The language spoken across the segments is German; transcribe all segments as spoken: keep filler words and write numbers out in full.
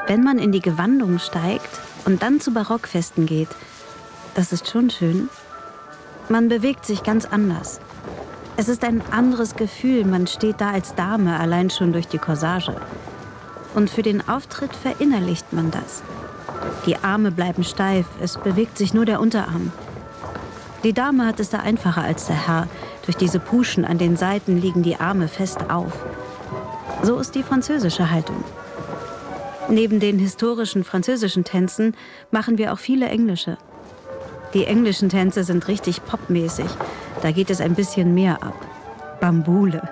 Wenn man in die Gewandung steigt und dann zu Barockfesten geht, das ist schon schön. Man bewegt sich ganz anders. Es ist ein anderes Gefühl, man steht da als Dame, allein schon durch die Corsage. Und für den Auftritt verinnerlicht man das. Die Arme bleiben steif, es bewegt sich nur der Unterarm. Die Dame hat es da einfacher als der Herr. Durch diese Puschen an den Seiten liegen die Arme fest auf. So ist die französische Haltung. Neben den historischen französischen Tänzen machen wir auch viele englische. Die englischen Tänze sind richtig popmäßig. Da geht es ein bisschen mehr ab. Bambule.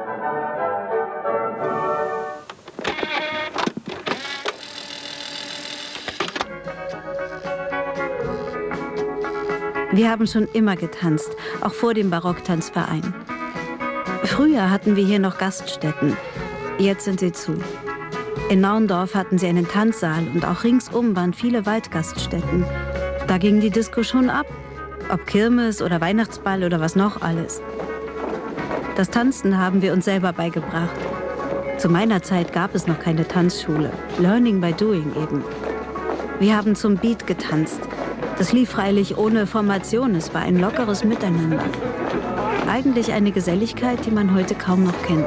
Wir haben schon immer getanzt, auch vor dem Barocktanzverein. Früher hatten wir hier noch Gaststätten, jetzt sind sie zu. In Naundorf hatten sie einen Tanzsaal und auch ringsum waren viele Waldgaststätten. Da ging die Disco schon ab, ob Kirmes oder Weihnachtsball oder was noch alles. Das Tanzen haben wir uns selber beigebracht. Zu meiner Zeit gab es noch keine Tanzschule, Learning by Doing eben. Wir haben zum Beat getanzt. Das lief freilich ohne Formation, es war ein lockeres Miteinander. Eigentlich eine Geselligkeit, die man heute kaum noch kennt.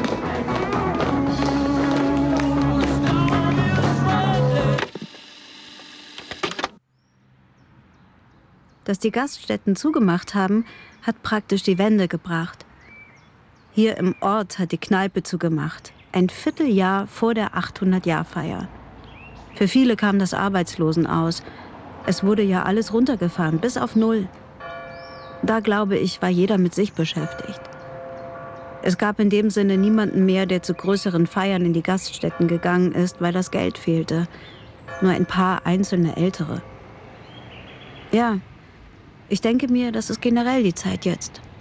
Dass die Gaststätten zugemacht haben, hat praktisch die Wende gebracht. Hier im Ort hat die Kneipe zugemacht, ein Vierteljahr vor der achthundert-Jahr-Feier. Für viele kam das Arbeitslosen aus. Es wurde ja alles runtergefahren, bis auf Null. Da, glaube ich, war jeder mit sich beschäftigt. Es gab in dem Sinne niemanden mehr, der zu größeren Feiern in die Gaststätten gegangen ist, weil das Geld fehlte. Nur ein paar einzelne Ältere. Ja, ich denke mir, das ist generell die Zeit jetzt.